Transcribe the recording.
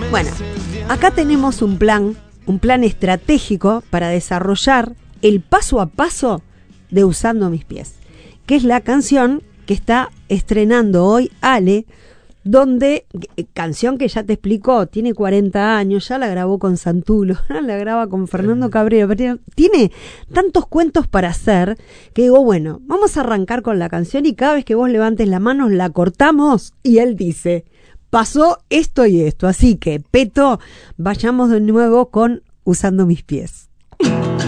Bueno, acá tenemos un plan estratégico para desarrollar el paso a paso de Usando Mis Pies, que es la canción que está estrenando hoy Ale, donde, canción que ya te explicó, tiene 40 años, ya la grabó con Santulo, la graba con Fernando Cabrera, pero tiene tantos cuentos para hacer, que digo, bueno, vamos a arrancar con la canción y cada vez que vos levantes la mano la cortamos y él dice, pasó esto y esto, así que, Peto, vayamos de nuevo con Usando Mis Pies.